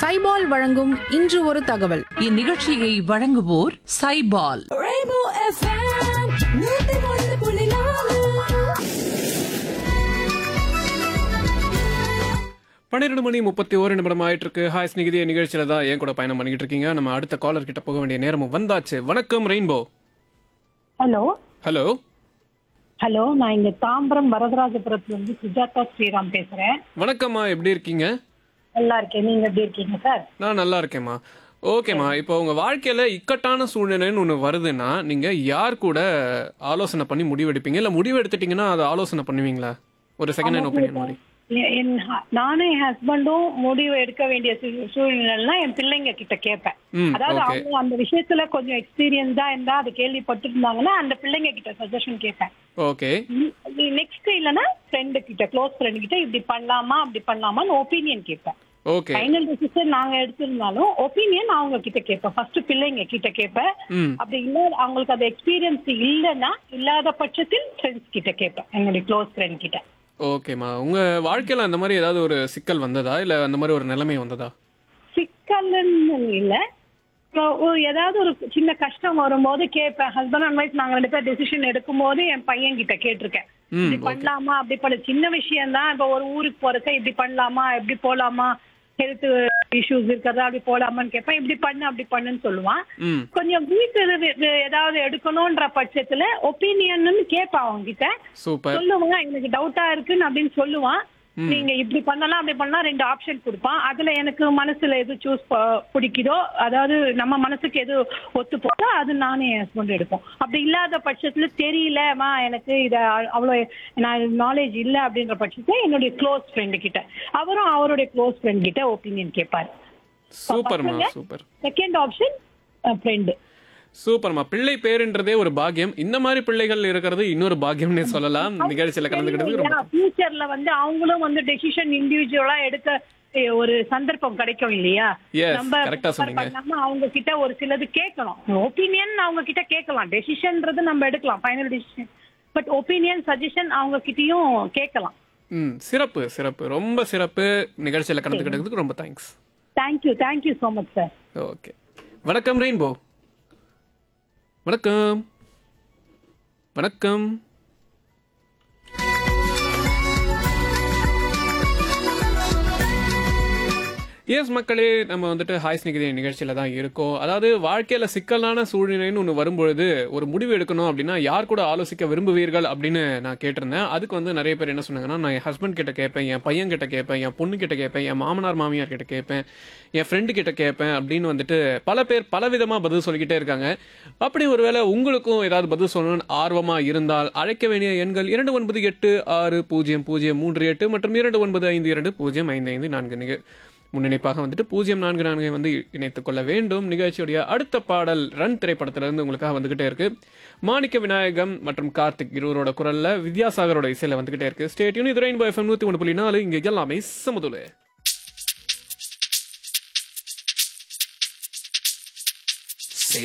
சைபால் வழங்கும் இன்று ஒரு தகவல். இந்நிகழ்ச்சியை வழங்குவோர் சைபால். Rainbow FM 101.4. 12:31 ஆயிட்டு இருக்கு. ஹாய் ஸ்நேகிதிய நிகழ்ச்சியில தான் என் கூட பயணம் பண்ணிக்கிட்டு இருக்கீங்க. நம்ம அடுத்த காலர் கிட்ட போக வேண்டிய நேரமும் வந்தாச்சு. வணக்கம் ரெயின்போ. ஹலோ ஹலோ ஹலோ, நான் இங்க தாம்பரம் வரதராஜபுரத்துல இருந்து சுஜாதா ஸ்ரீராம் பேசுறேன். வணக்கம்மா, எப்படி இருக்கீங்க? நல்லா இருக்கேன், நீங்க எப்படி இருக்கீங்க சார்? நான் நல்லா இருக்கேம்மா. ஓகேம்மா, இப்போ உங்க வாழ்க்கையில இக்கட்டான சூழ்நிலைன்னு ஒன்று வருதுன்னா நீங்க யார் கூட ஆலோசனை பண்ணி முடிவெடுப்பீங்க, இல்ல முடிவு எடுத்துட்டீங்கன்னா அதை ஆலோசனை பண்ணுவீங்களா? ஒரு செகண்ட் ஹேண்ட் ஒப்பீனியன் மாதிரி. நானும் என் ஹஸ்பண்டும் முடிவு எடுக்க வேண்டிய சூழ்நிலைனா என் பிள்ளைங்க கிட்ட கேட்பேன். அதாவது ஓகே. அவங்க அந்த விஷயத்துல கொஞ்சம் எக்ஸ்பீரியன்ஸா இருந்தா அதை கேள்விப்பட்டு இருந்தாங்கன்னா அந்த பிள்ளைங்க கிட்ட சஜஷன் கேட்பேன். ஓகே. நெக்ஸ்ட் இல்லைன்னா ஃப்ரெண்டு கிட்ட, க்ளோஸ் ஃப்ரெண்ட் கிட்ட இப்படி பண்ணலாமா அப்படி பண்ணலாமான்னு ஒப்பீனியன் கேட்பேன். ஓகே. ஃபைனல் டிசிஷன் நாங்க எடுத்திருந்தாலும் ஒப்பீனியன் அவங்க கிட்ட கேட்பேன். ஃபர்ஸ்ட் பிள்ளைங்க கிட்ட கேட்பேன். அப்படி இல்ல அவங்களுக்கு அது எக்ஸ்பீரியன்ஸ் இல்லைன்னா இல்லாத பட்சத்தில் ஃப்ரெண்ட்ஸ் கிட்ட கேட்பேன், என்னுடைய க்ளோஸ் ஃப்ரெண்ட் கிட்ட. ஓகேம்மா, உங்க வாழ்க்கையில அந்த மாதிரி ஏதாவது ஒரு சிக்கல் வந்ததா, இல்ல அந்த மாதிரி ஒரு நிலைமை வந்ததா? சிக்கல்னு இல்ல, ஏதாவது ஒரு சின்ன கஷ்டம் வரும்போது கேட்பேன். ஹஸ்பண்ட் அண்ட் ஒய்ஃப் நாங்க 2 பேர் டெசிஷன் எடுக்கும் போது என் பையன் கிட்ட கேட்டிருக்கேன். இப்படி பண்ணலாமா அப்படி பண்ண, சின்ன விஷயம் தான். இப்ப ஒரு ஊருக்கு போறதுக்கு இப்படி பண்ணலாமா, எப்படி போலாமா, ஹெல்த் இஷ்யூஸ் இருக்கிறதா அப்படி போலாமான்னு கேட்பேன். இப்படி பண்ணு அப்படி பண்ணுன்னு சொல்லுவான். கொஞ்சம் வீட்டு ஏதாவது எடுக்கணும்ன்ற பட்சத்துல ஒப்பீனியன் கேட்பான் அவங்க கிட்ட. சூப்பர். சொல்லுவான் எனக்கு டவுட்டா இருக்குன்னு அப்படின்னு சொல்லுவான். நீங்க இப்படி பண்ணலாம் அப்படி பண்ணலாம் 2 ஆப்ஷன் கொடுப்பான். அதுல எனக்கு மனசுல எது சூஸ் பிடிக்குதோ, அதாவது நம்ம மனசுக்கு எது ஒத்து போதோ அது நானே என் ஹஸ்பண்ட் எடுப்போம். அப்படி இல்லாத பட்சத்துல தெரியலமா எனக்கு இத அவ்வளவு நாலேஜ் இல்ல அப்படின்ற பட்சத்துல என்னுடைய க்ளோஸ் ஃப்ரெண்டு கிட்ட, அவரும் அவருடைய க்ளோஸ் ஃப்ரெண்ட் கிட்ட ஒப்பீனியன் கேட்பாரு. சூப்பர்மா, சூப்பர். Second option friend. சூப்பர்மா. பிள்ளை பேருன்றதே ஒரு பாக்கியம். இந்த மாதிரி பிள்ளைகள் இருக்கிறது இன்னொரு பாக்கியம்னே சொல்லலாம். நிகழ்ச்சியில கலந்துக்கிட்டது ஃபியூச்சர்ல அவங்களும் டெசிஷன் இண்டிவிஜுவலா எடுக்க ஒரு சந்தர்ப்பம் கிடைக்கும் இல்லையா? நம்ம அவங்க கிட்ட ஒரு சிலது கேட்கலாம், ஒப்பீனியன் அவங்க கிட்ட கேட்கலாம். டெசிஷன்ன்றது நம்ம எடுக்கலாம், final decision. But opinion suggestion அவங்க கிட்டயும் கேட்கலாம். சிறப்பு சிறப்பு, ரொம்ப சிறப்பு. நிகழ்ச்சியில கலந்துக்கிட்டதுக்கு ரொம்ப thanks. Thank you so much sir. Okay. வணக்கம் ரெயின்போ. வணக்கம் வணக்கம். எஸ் மக்களே, நம்ம ஹாய் ஸ்நேகிதே நிகழ்ச்சியில தான் இருக்கோம். அதாவது வாழ்க்கையில சிக்கலான சூழ்நிலைன்னு ஒன்று வரும்பொழுது ஒரு முடிவு எடுக்கணும் அப்படின்னா யார் கூட ஆலோசிக்க விரும்புவீர்கள் அப்படின்னு நான் கேட்டிருந்தேன். அதுக்கு நிறைய பேர் என்ன சொன்னாங்கன்னா, நான் என் ஹஸ்பண்ட் கிட்ட கேட்பேன், என் பையன் கிட்ட கேட்பேன், என் பொண்ணு கிட்ட கேட்பேன், என் மாமனார் மாமியார் கிட்ட கேட்பேன், என் ஃப்ரெண்டு கிட்ட கேட்பேன் அப்படின்னு பல பேர் பலவிதமா பதில் சொல்லிக்கிட்டே இருக்காங்க. அப்படி ஒருவேளை உங்களுக்கும் ஏதாவது பதில் சொல்லணும்னு ஆர்வமா இருந்தால் அழைக்க வேண்டிய எண்கள் 29860038 மற்றும் 2952055544. முன்னிணைப்பாக 0444 இணைத்துக் கொள்ள வேண்டும். நிகழ்ச்சியுடைய அடுத்த பாடல் ரன் திரைப்படத்திலிருந்து உங்களுக்காக வந்துகிட்டே இருக்கு. மாணிக்க விநாயகம் மற்றும் கார்த்திக் இருவரோட குரல்ல வித்யாசாகரோட இசையில வந்துகிட்டே இருக்கு. Stay tune. இது ரெயின்போ FM 101.4. இங்க எல்லாமே சமதுல.